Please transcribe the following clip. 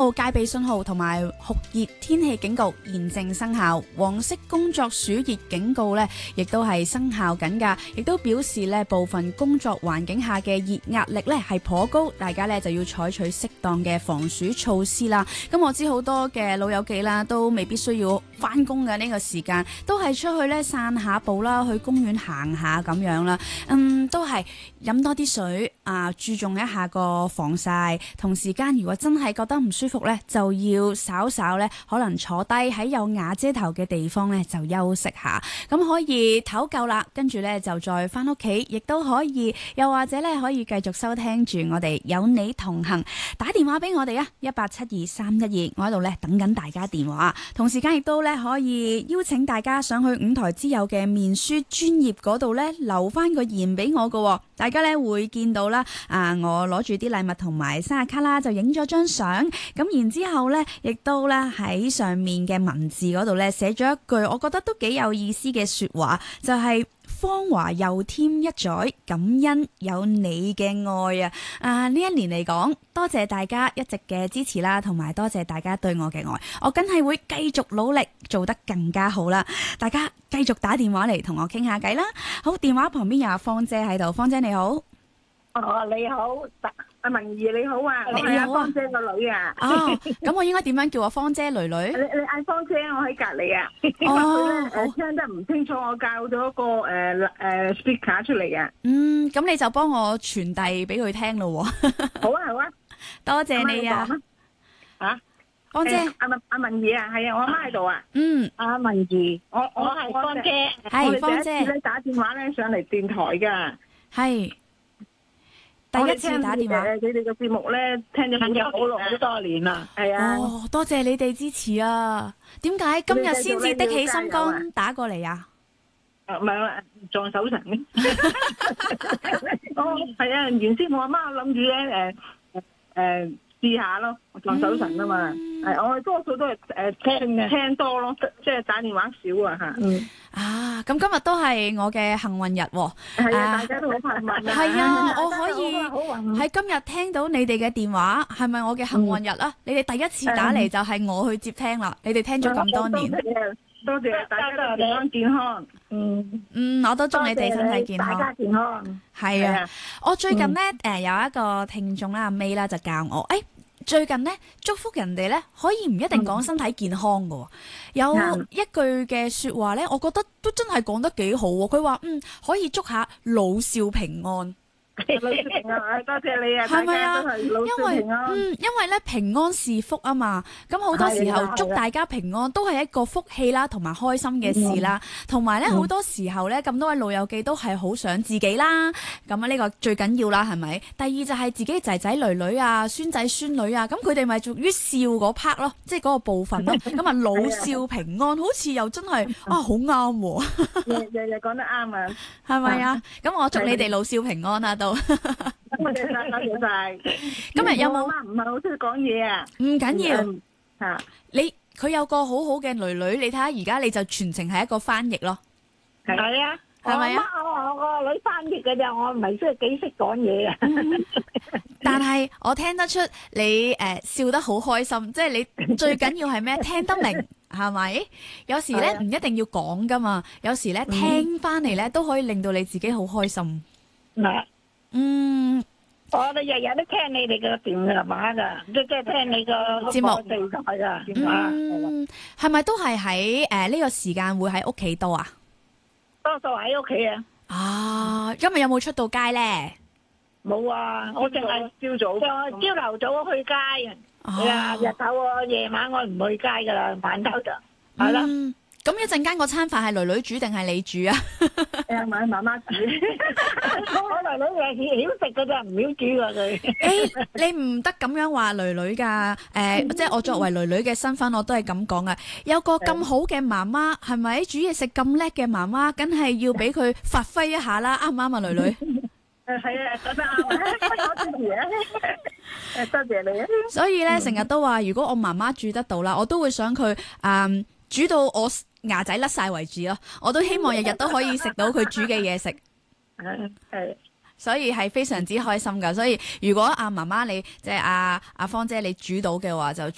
號戒備信號同埋酷熱天氣警告現正生效，黃色工作暑熱警告呢亦都係生效緊㗎，亦都表示呢部分工作環境下嘅熱壓力呢係頗高，大家呢就要採取適當嘅防暑措施啦。咁我知好多嘅老友記啦，都未必需要返工嘅呢個時間，都係出去呢散下步啦，去公園行下咁樣啦。都係飲多啲水啊，注重一下個防曬。同時間如果真係覺得唔舒服呢，就要稍稍呢可能坐低喺有瓦遮頭嘅地方呢就休息下。咁可以唞夠啦，跟住呢就再返屋企，亦都可以，又或者呢可以繼續收聽住我哋有你同行，打電話俾我哋啊，1872312，我喺度呢等緊大家電話。同時間亦都呢可以邀請大家上去五台之友嘅面書專頁嗰度呢留翻個言俾我㗎，大家呢會見到啦。我攞住啲禮物同埋生日卡啦，就影咗張相。咁然之後呢，亦都呢喺上面嘅文字嗰度呢寫咗一句，我覺得都幾有意思嘅說話，就係芳華又添一載，感恩有你嘅愛啊！呢一年嚟講，多謝大家一直嘅支持啦，同埋多謝大家對我嘅愛，我梗係會繼續努力做得更加好啦。大家繼續打電話嚟同我傾下偈啦。好，電話旁邊有阿芳姐喺度，芳姐你好。 你好，阿文儀你好啊，我係阿芳姐個女啊。 咁我應該點樣叫阿芳姐女女？ 你嗌芳姐，我喺隔籬啊。佢咧聽得唔清楚，我教咗個speaker 出嚟啊。 咁你就幫我傳遞俾佢聽咯。 好啊好啊， 多謝你啊。芳姐， 阿文儀啊，係啊，我阿媽喺度啊。阿文儀，我係芳姐， 係芳姐。 我哋第一次咧打電話咧上嚟電台噶。 係。第一次打電話， 你哋嘅節目咧聽咗好多年啦，係啊。 多謝你哋支持啊！點解今日先至的起心肝打過嚟啊？ 唔係撞手神嘅。係啊，原先我阿媽諗住咧試下咯，撞手神啊嘛。係我哋多數都係聽多咯，即係打電話少啊吓。 咁今日都係我嘅幸運日喎。 係啊，大家都好幸運啊。 係啊，我可以喺今日聽到你哋嘅電話，係咪我嘅幸運日啊？你哋第一次打嚟就係我去接聽啦。你哋聽咗咁多年， 多謝大家都平安健康。 我都祝你哋身體健康， 大家健康。 係啊，我最近呢有一個聽眾啦，阿 May 啦就教我，最近呢祝福人哋呢可以唔一定講身體健康㗎，有一句嘅說話呢，我覺得都真係講得幾好。佢話可以祝下老少平安。 多謝你啊！ 係咪啊？因為咧平安是福啊嘛，咁好多時候祝大家平安都係一個福氣啦，同埋開心嘅事啦。同埋咧好多時候咧，咁多位老友記都係好想自己啦，咁呢個最緊要啦，係咪？第二就係自己仔仔女女啊、孫仔孫女啊，咁佢哋咪屬於笑嗰 part 咯，即係嗰個部分咯。咁啊老少平安，好似又真係好啱喎。 日講得啱啊， 係咪啊？咁我祝你哋老少平安啊都。 多謝晒。 今日有冇？ 媽唔係好識講嘢啊？ 唔緊要。佢有個好好嘅女女，你睇下而家你就全程係一個翻譯咯。 係啊， 係咪啊？ 我個女翻譯嘅咋，我唔係幾識講嘢啊。 但係我聽得出你笑得好開心，即係你最緊要係咩？聽得明係咪？有時咧唔一定要講噶嘛，有時咧聽翻嚟咧都可以令到你自己好開心。 我哋日日都聽你哋嘅電話噶，即係聽你個節目電台噶電話。 係咪都係喺呢個時間會喺屋企多啊？ 多數喺屋企啊。 今日有冇出到街咧？ 冇啊，我淨係朝頭早去街啊。日頭夜晚我唔去街噶啦，晚頭就係啦。 咁一陣間嗰餐飯係女女煮定係你煮啊？ 媽媽煮。我女女係曉食噶咋，唔曉煮噶佢。 你唔得咁樣話女女噶，即係我作為女女嘅身份，我都係咁講噶。有個咁好嘅媽媽，係咪煮嘢食咁叻嘅媽媽，梗係要俾佢發揮一下啦，啱唔啱啊，女女？ 係啊，覺得啱啊！多謝你啊！ 所以咧，成日都話，如果我媽媽煮得到啦，我都會想佢煮到我牙仔甩晒為止咯。我都希望日日都可以食到佢煮嘅嘢食。 係。 所以係非常之開心噶。所以如果阿媽媽你即係阿芳姐你煮到嘅話，就